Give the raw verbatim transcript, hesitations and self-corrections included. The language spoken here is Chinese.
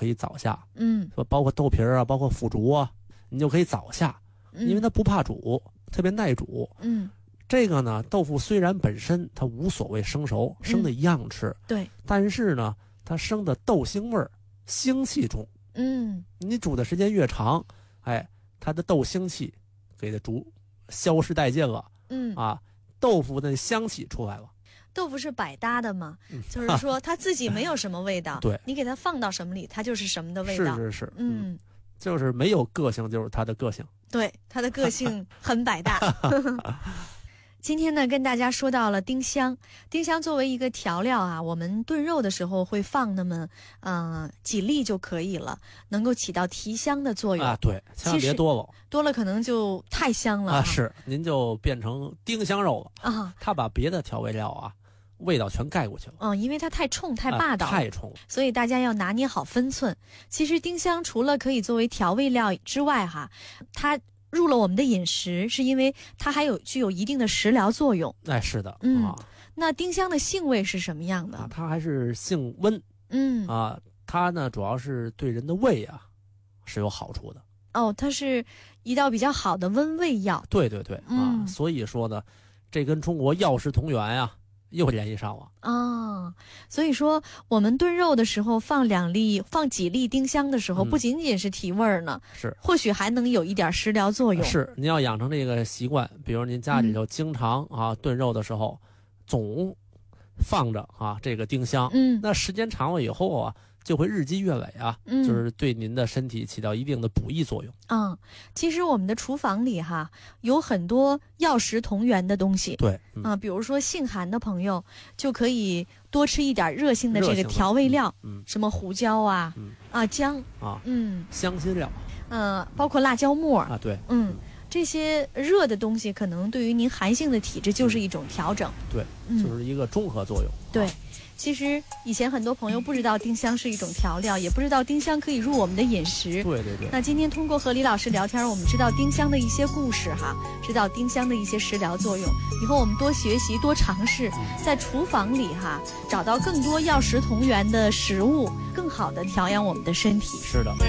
可以早下。 嗯， 说包括豆皮儿啊，包括腐竹啊，你就可以早下，因为它不怕煮，特别耐煮。 嗯， 这个呢，豆腐虽然本身它无所谓生熟，生的一样吃， 嗯、对， 但是呢，它生的豆腥味儿，腥气重。 嗯， 你煮的时间越长，哎，它的豆腥气给它煮消失殆尽了。 嗯啊，豆腐的香气出来了。 豆腐是百搭的嘛， 嗯、 就是说它自己没有什么味道， 对， 你给它放到什么里，它就是什么的味道。 是是是， 嗯， 就是没有个性，就是它的个性。 对，它的个性很百搭。今天呢，跟大家说到了丁香。丁香作为一个调料啊，我们炖肉的时候会放那么嗯、呃、几粒就可以了，能够起到提香的作用啊。对，千万别多了， 多了可能就太香了啊。是，您就变成丁香肉了啊。 它把别的调味料啊味道全盖过去了。 嗯，因为它太冲太霸道、 啊、太冲， 所以大家要拿捏好分寸。其实丁香除了可以作为调味料之外哈，它入了我们的饮食，是因为它还有具有一定的食疗作用。 哎，是的， 嗯， 啊、 那丁香的性味是什么样的？ 啊、它还是性温， 嗯啊，它呢主要是对人的胃啊是有好处的。 哦，它是一道比较好的温胃药。 对对对， 嗯、 啊，所以说呢，这跟中国药食同源呀、啊。又联系上了啊、哦，所以说我们炖肉的时候放两粒、放几粒丁香的时候， 嗯、 不仅仅是提味儿呢， 是或许还能有一点食疗作用。 是，您要养成这个习惯，比如您家里头经常、 嗯、 啊炖肉的时候，总放着啊这个丁香， 嗯， 那时间长了以后啊，就会日积月累啊， 嗯， 就是对您的身体起到一定的补益作用。 嗯，其实我们的厨房里哈有很多药食同源的东西。 对， 嗯、呃，比如说性寒的朋友就可以多吃一点热性的这个调味料， 嗯， 什么胡椒啊， 嗯啊姜啊， 嗯， 香辛料， 呃，包括辣椒末啊，对， 嗯。这些热的东西可能对于您寒性的体质就是一种调整， 对， 嗯、 就是一个综合作用。 对， 啊、 其实以前很多朋友不知道丁香是一种调料，也不知道丁香可以入我们的饮食。 对对对。 那今天通过和李老师聊天，我们知道丁香的一些故事哈，知道丁香的一些食疗作用。以后我们多学习，多尝试，在厨房里哈找到更多药食同源的食物，更好的调养我们的身体。 是的。